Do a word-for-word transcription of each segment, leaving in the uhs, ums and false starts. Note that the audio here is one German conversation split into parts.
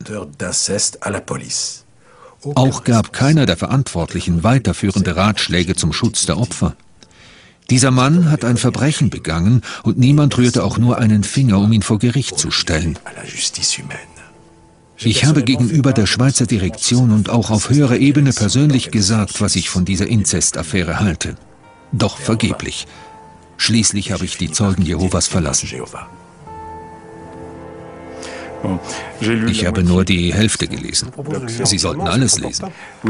Auch gab keiner der Verantwortlichen weiterführende Ratschläge zum Schutz der Opfer. Dieser Mann hat ein Verbrechen begangen und niemand rührte auch nur einen Finger, um ihn vor Gericht zu stellen. Ich habe gegenüber der Schweizer Direktion und auch auf höherer Ebene persönlich gesagt, was ich von dieser Inzestaffäre halte. Doch vergeblich. Schließlich habe ich die Zeugen Jehovas verlassen. Ich habe nur die Hälfte gelesen. Sie sollten alles lesen.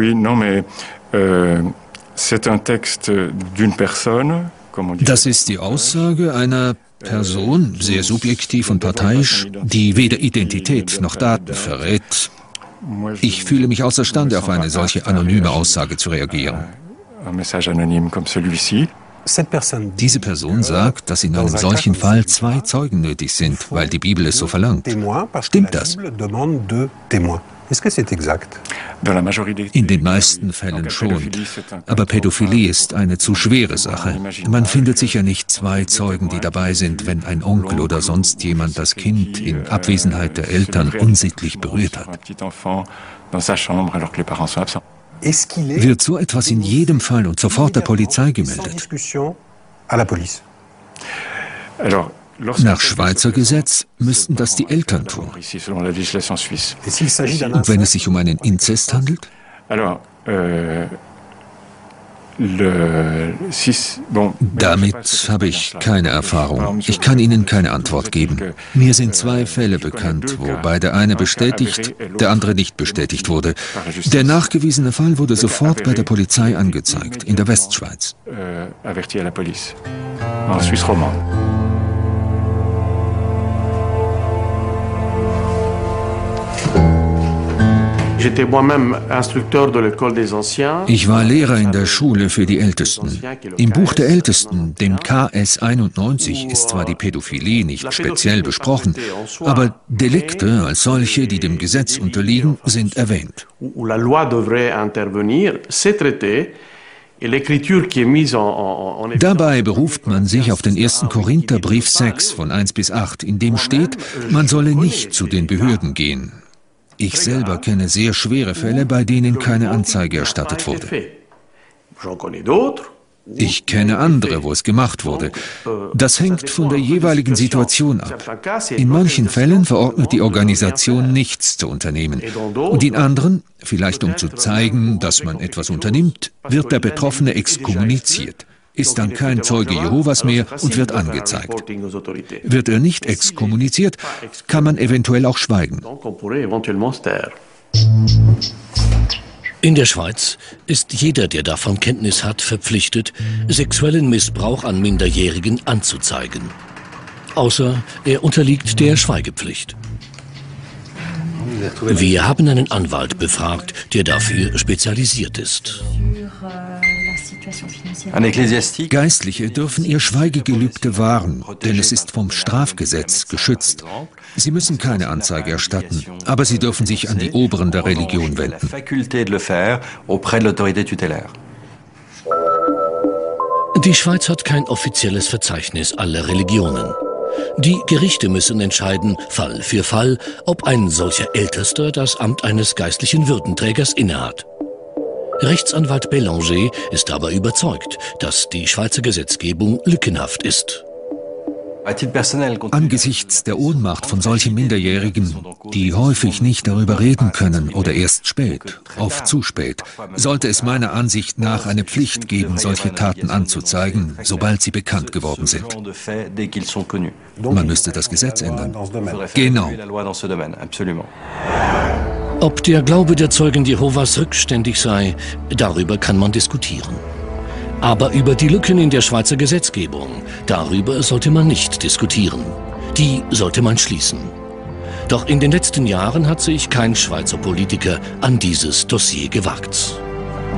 Das ist die Aussage einer Person, sehr subjektiv und parteiisch, die weder Identität noch Daten verrät. Ich fühle mich außerstande, auf eine solche anonyme Aussage zu reagieren. Diese Person sagt, dass in einem solchen Fall zwei Zeugen nötig sind, weil die Bibel es so verlangt. Stimmt das? In den meisten Fällen schon. Aber Pädophilie ist eine zu schwere Sache. Man findet sicher nicht zwei Zeugen, die dabei sind, wenn ein Onkel oder sonst jemand das Kind in Abwesenheit der Eltern unsittlich berührt hat. Wird so etwas in jedem Fall und sofort der Polizei gemeldet? Nach Schweizer Gesetz müssten das die Eltern tun. Und wenn es sich um einen Inzest handelt? Damit habe ich keine Erfahrung. Ich kann Ihnen keine Antwort geben. Mir sind zwei Fälle bekannt, wobei der eine bestätigt, der andere nicht bestätigt wurde. Der nachgewiesene Fall wurde sofort bei der Polizei angezeigt, in der Westschweiz. Ich war Lehrer in der Schule für die Ältesten. Im Buch der Ältesten, dem K S einundneunzig, ist zwar die Pädophilie nicht speziell besprochen, aber Delikte als solche, die dem Gesetz unterliegen, sind erwähnt. Dabei beruft man sich auf den ersten Korintherbrief sechs von eins bis acht, in dem steht, man solle nicht zu den Behörden gehen. Ich selber kenne sehr schwere Fälle, bei denen keine Anzeige erstattet wurde. Ich kenne andere, wo es gemacht wurde. Das hängt von der jeweiligen Situation ab. In manchen Fällen verordnet die Organisation, nichts zu unternehmen. Und in anderen, vielleicht um zu zeigen, dass man etwas unternimmt, wird der Betroffene exkommuniziert, ist dann kein Zeuge Jehovas mehr und wird angezeigt. Wird er nicht exkommuniziert, kann man eventuell auch schweigen. In der Schweiz ist jeder, der davon Kenntnis hat, verpflichtet, sexuellen Missbrauch an Minderjährigen anzuzeigen. Außer er unterliegt der Schweigepflicht. Wir haben einen Anwalt befragt, der dafür spezialisiert ist. Geistliche dürfen ihr Schweigegelübde wahren, denn es ist vom Strafgesetz geschützt. Sie müssen keine Anzeige erstatten, aber sie dürfen sich an die Oberen der Religion wenden. Die Schweiz hat kein offizielles Verzeichnis aller Religionen. Die Gerichte müssen entscheiden, Fall für Fall, ob ein solcher Ältester das Amt eines geistlichen Würdenträgers innehat. Rechtsanwalt Bélanger ist aber überzeugt, dass die Schweizer Gesetzgebung lückenhaft ist. Angesichts der Ohnmacht von solchen Minderjährigen, die häufig nicht darüber reden können oder erst spät, oft zu spät, sollte es meiner Ansicht nach eine Pflicht geben, solche Taten anzuzeigen, sobald sie bekannt geworden sind. Man müsste das Gesetz ändern. Genau. Ob der Glaube der Zeugen Jehovas rückständig sei, darüber kann man diskutieren. Aber über die Lücken in der Schweizer Gesetzgebung, darüber sollte man nicht diskutieren. Die sollte man schließen. Doch in den letzten Jahren hat sich kein Schweizer Politiker an dieses Dossier gewagt.